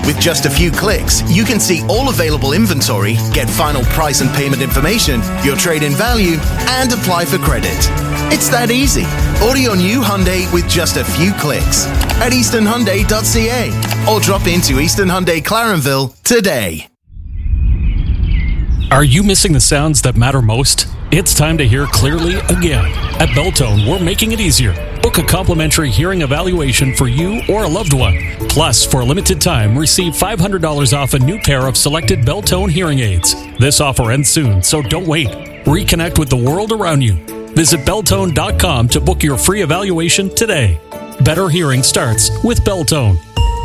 With just a few clicks, you can see all available inventory, get final price and payment information, your trade-in value, and apply for credit. It's that easy. Order your new Hyundai with just a few clicks at easternhyundai.ca or drop into Eastern Hyundai Clarenville today. Are you missing the sounds that matter most? It's time to hear clearly again. At Beltone, we're making it easier. Book a complimentary hearing evaluation for you or a loved one. Plus, for a limited time, receive $500 off a new pair of selected Beltone hearing aids. This offer ends soon, so don't wait. Reconnect with the world around you. Visit Beltone.com to book your free evaluation today. Better hearing starts with Beltone.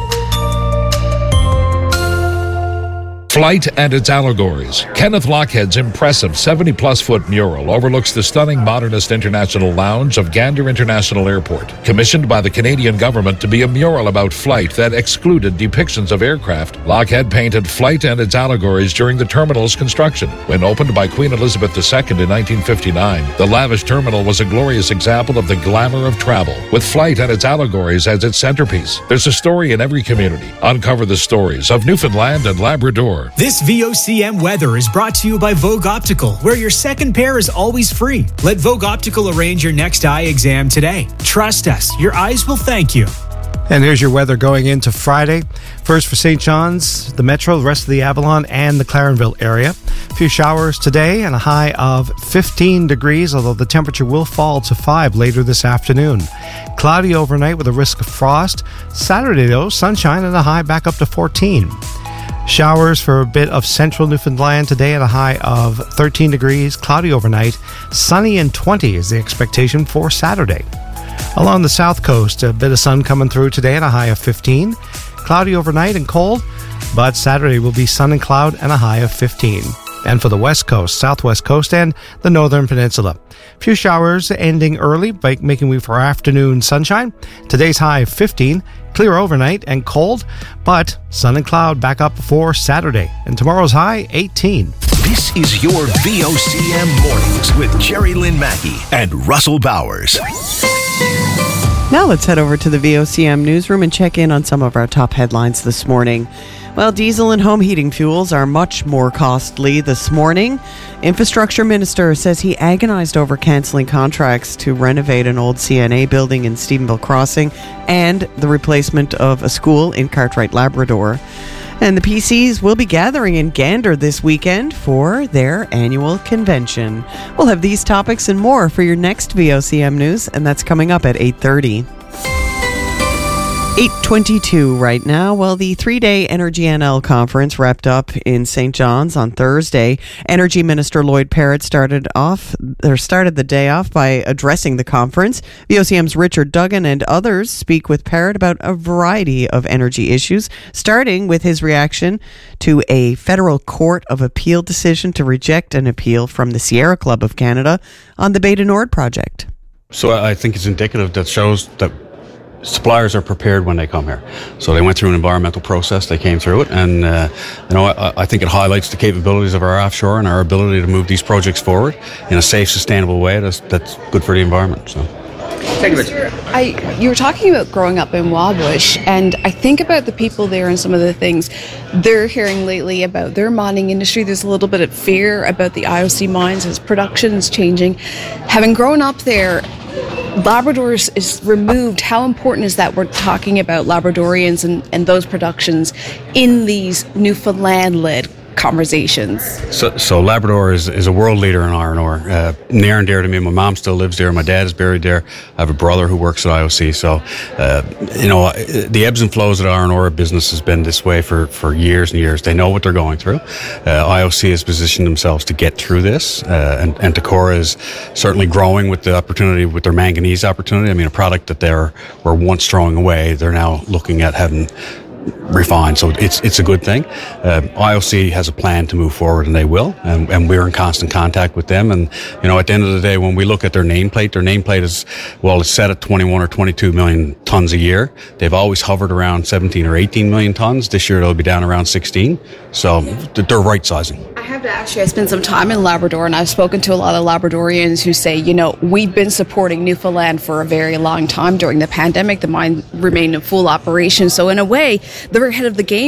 Flight and its allegories. Kenneth Lochhead's impressive 70-plus foot mural overlooks the stunning modernist international lounge of Gander International Airport, commissioned by the Canadian government to be a mural about flight that excluded depictions of aircraft. Lochhead painted flight and its allegories during the terminal's construction. When opened by Queen Elizabeth II in 1959, the lavish terminal was a glorious example of the glamour of travel, with flight and its allegories as its centerpiece. There's a story in every community. Uncover the stories of Newfoundland and Labrador. This VOCM weather is brought to you by Vogue Optical, where your second pair is always free. Let Vogue Optical arrange your next eye exam today. Trust us, your eyes will thank you. And here's your weather going into Friday. First for St. John's, the Metro, the rest of the Avalon, and the Clarenville area. A few showers today and a high of 15 degrees, although the temperature will fall to 5 later this afternoon. Cloudy overnight with a risk of frost. Saturday, though, sunshine and a high back up to 14. Showers for a bit of central Newfoundland today at a high of 13 degrees, cloudy overnight. Sunny and 20 is the expectation for Saturday. Along the south coast, a bit of sun coming through today at a high of 15. Cloudy overnight and cold, but Saturday will be sun and cloud and a high of 15. And for the west coast, southwest coast, and the northern peninsula, a few showers ending early, making way for afternoon sunshine. Today's high of 15, clear overnight and cold, but sun and cloud back up for Saturday. And tomorrow's high, 18. This is your VOCM Mornings with Jerry Lynn Mackey and Russell Bowers. Now let's head over to the VOCM newsroom and check in on some of our top headlines this morning. Well, diesel and home heating fuels are much more costly this morning. Infrastructure Minister says he agonized over cancelling contracts to renovate an old CNA building in Stephenville Crossing and the replacement of a school in Cartwright, Labrador. And the PCs will be gathering in Gander this weekend for their annual convention. We'll have these topics and more for your next VOCM News, and that's coming up at 8:30. 8:22 right now. Well, the 3-day Energy NL conference wrapped up in St. John's on Thursday. Energy Minister Lloyd Parrott started the day off by addressing the conference. VOCM's Richard Duggan and others speak with Parrott about a variety of energy issues, starting with his reaction to a federal court of appeal decision to reject an appeal from the Sierra Club of Canada on the Beta Nord project. So I think it's indicative that shows that suppliers are prepared when they come here. So they went through an environmental process, they came through it, and I think it highlights the capabilities of our offshore and our ability to move these projects forward in a safe, sustainable way that's good for the environment. So. You were talking about growing up in Wabush, and I think about the people there and some of the things they're hearing lately about their mining industry. There's a little bit of fear about the IOC mines as production is changing. Having grown up there, Labrador is removed. How important is that we're talking about Labradorians and those productions in these Newfoundland-led conversations? So Labrador is a world leader in iron ore, near and dear to me. My mom still lives there. My dad is buried there. I have a brother who works at IOC. So, the ebbs and flows of the iron ore business has been this way for years and years. They know what they're going through. IOC has positioned themselves to get through this, and Tacora is certainly growing with the opportunity, with their manganese opportunity. I mean, a product that they were once throwing away, they're now looking at having refined, so it's a good thing. IOC has a plan to move forward, and they will, and we're in constant contact with them. And at the end of the day, when we look at their nameplate is, well, it's set at 21 or 22 million tons a year. They've always hovered around 17 or 18 million tons. This year it'll be down around 16, so they're right sizing. I have to ask you, I spent some time in Labrador, and I've spoken to a lot of Labradorians who say, we've been supporting Newfoundland for a very long time. During the pandemic, the mine remained in full operation, so in a way they're ahead of the game.